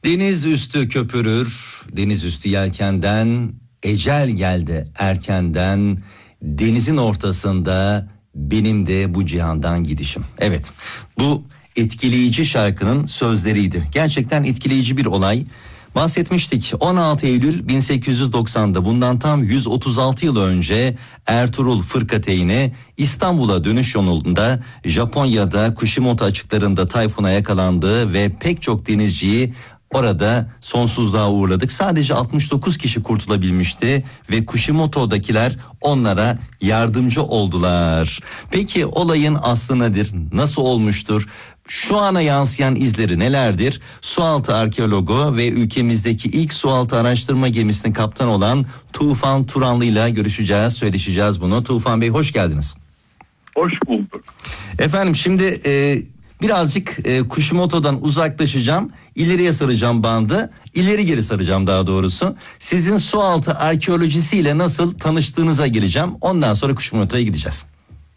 Deniz üstü köpürür, deniz üstü yelkenden, ecel geldi erkenden, denizin ortasında benim de bu cihandan gidişim. Evet, bu etkileyici şarkının sözleriydi. Gerçekten etkileyici bir olay. Bahsetmiştik, 16 Eylül 1890'da, bundan tam 136 yıl önce Ertuğrul Fırkateyni İstanbul'a dönüş yolunda Japonya'da Kushimoto açıklarında tayfuna yakalandı ve pek çok denizciyi orada sonsuzluğa uğurladık. Sadece 69 kişi kurtulabilmişti ve Kushimoto'dakiler onlara yardımcı oldular. Peki olayın aslı nedir? Nasıl olmuştur? Şu ana yansıyan izleri nelerdir? Sualtı arkeologu ve ülkemizdeki ilk sualtı araştırma gemisinin kaptanı olan Tufan Turanlı ile görüşeceğiz, söyleşeceğiz bunu. Tufan Bey, hoş geldiniz. Hoş bulduk. Efendim şimdi birazcık Kushimoto'dan uzaklaşacağım. İleriye saracağım bandı. İleri geri saracağım daha doğrusu. Sizin sualtı arkeolojisiyle nasıl tanıştığınıza gireceğim. Ondan sonra Kushimoto'ya gideceğiz.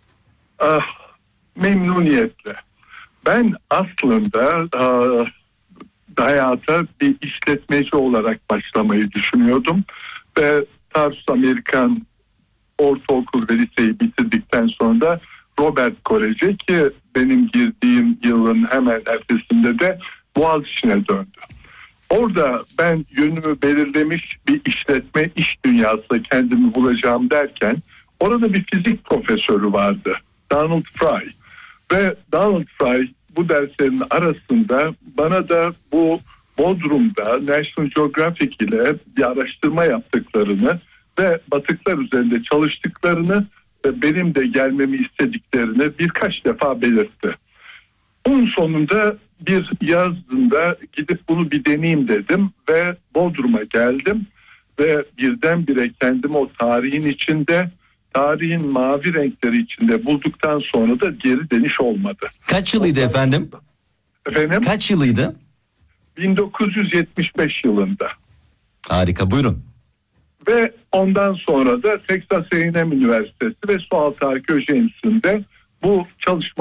Memnuniyetle. Ben aslında hayata bir işletmeci olarak başlamayı düşünüyordum. Ve Tarsus Amerikan ortaokul ve liseyi bitirdikten sonra da Robert Kolej'e, ki benim girdiğim yılın hemen ertesinde de Boğaziçi'ne döndü. Orada ben yönümü belirlemiş bir işletme iş dünyasında kendimi bulacağım derken orada bir fizik profesörü vardı, Donald Fry. Ve Donald Fry bu derslerin arasında bana da bu Bodrum'da National Geographic ile bir araştırma yaptıklarını ve batıklar üzerinde çalıştıklarını ve benim de gelmemi istediklerini birkaç defa belirtti. Onun sonunda bir yazında gidip bunu bir deneyeyim dedim ve Bodrum'a geldim ve birdenbire kendimi o tarihin içinde, tarihin mavi renkleri içinde bulduktan sonra da geri dönüş olmadı. Kaç yılıydı efendim? Efendim? Kaç yılıydı? 1975 yılında. Harika, buyurun. Ve ondan sonra da Texas A&M Üniversitesi ve Sualtı Arkeoloji Enstitüsü'nde bu çalışma